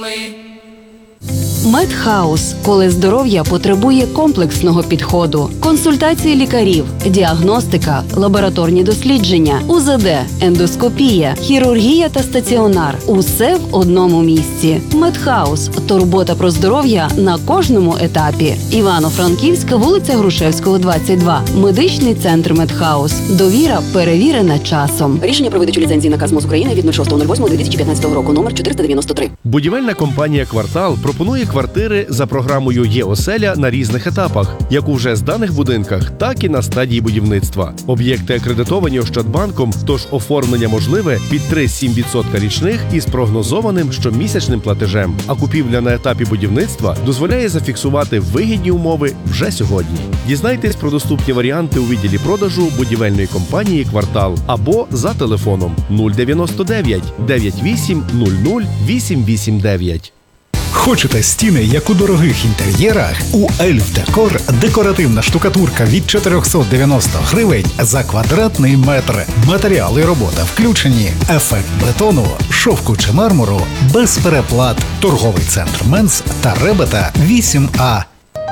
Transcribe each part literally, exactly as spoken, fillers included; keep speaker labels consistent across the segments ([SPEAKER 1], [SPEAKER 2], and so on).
[SPEAKER 1] Медхаус, коли здоров'я потребує комплексного підходу. Консультації лікарів, діагностика, лабораторні дослідження, У З Д, ендоскопія, хірургія та стаціонар – усе в одному місці. Медхаус – турбота про здоров'я на кожному етапі. Івано-Франківська, вулиця Грушевського, двадцять два. Медичний центр Медхаус. Довіра перевірена часом. Рішення про видачу ліцензії наказ МОЗ України від шостого восьмого дві тисячі п'ятнадцятого року, номер чотириста дев'яносто три.
[SPEAKER 2] Будівельна компанія «Квартал» пропонує квартири за програмою «Є-оселя» на різних етапах, як у вже зданих будинках, так і на стадії будівництва. Об'єкти акредитовані Ощадбанком, тож оформлення можливе під три цілих сім десятих відсотка річних із прогнозованим щомісячним платежем. А купівля на етапі будівництва дозволяє зафіксувати вигідні умови вже сьогодні. Дізнайтесь про доступні варіанти у відділі продажу будівельної компанії «Квартал» або за телефоном нуль дев'яносто дев'ять дев'ять вісім нуль нуль вісім вісім дев'ять.
[SPEAKER 3] Хочете стіни, як у дорогих інтер'єрах? У Ельф Декор декоративна штукатурка від чотириста дев'яносто гривень за квадратний метр. Матеріали робота включені. Ефект бетону, шовку чи мармуру без переплат. Торговий центр Менс та Ребета вісім А.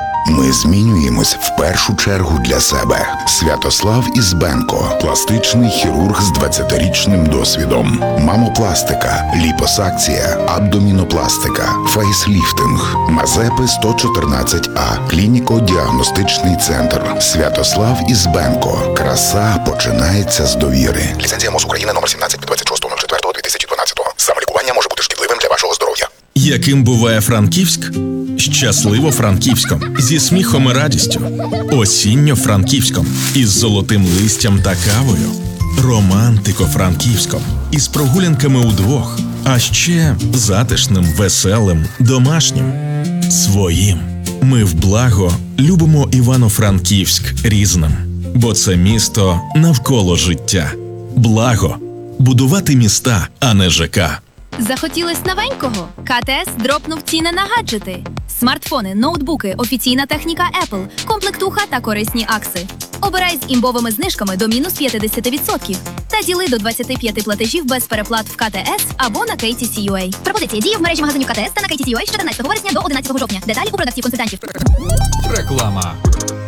[SPEAKER 4] Ми змінюємось в першу чергу для себе. Святослав Ізбенко – пластичний хірург з двадцятирічним досвідом. Мамопластика, ліпосакція, абдомінопластика, фейсліфтинг. Мазепи сто чотирнадцять А. Клініко-діагностичний центр. Святослав Ізбенко. Краса починається з довіри. Ліцензія МОЗ України номер сімнадцять від двадцять шостого четвертого дві тисячі дванадцятого. Самолікування може бути шкідливим для вашого здоров'я.
[SPEAKER 5] Яким буває Франківськ? Щасливо Франківськом, зі сміхом і радістю. Осінньо Франківськом, із золотим листям та кавою. Романтико Франківськом, із прогулянками удвох. А ще затишним, веселим, домашнім. Своїм. Ми в благо любимо Івано-Франківськ різним. Бо це місто навколо життя. Благо. Будувати міста, а не ЖК.
[SPEAKER 6] Захотілось новенького? ка те ес дропнув ціни на гаджети. Смартфони, ноутбуки, офіційна техніка Apple, комплектуха та корисні акси. Обирай з імбовими знижками до мінус п'ятдесят відсотків. Та діли до двадцяти п'яти платежів без переплат в ка те ес або на кей ті сі ю ей. Пропозиція діє в мережі магазинів ка те ес та на кей ті сі ю ей з чотирнадцятого вересня до одинадцятого жовтня. Деталі у продавців-консультантів.
[SPEAKER 7] Реклама.